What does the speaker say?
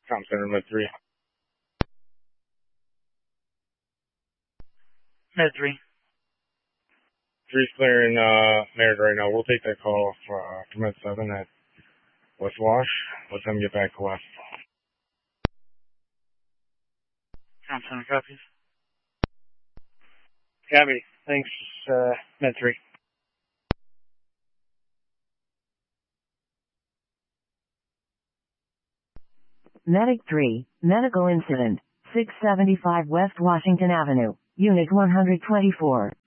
Tom Center, Med 3. Med 3. 3's clearing Merritt right now. We'll take that call for Med 7 at West Wash. Let them get back to West. Tom Center copies. Copy. Thanks, Med 3. Medic 3, medical incident, 675 West Washington Avenue, Unit 124.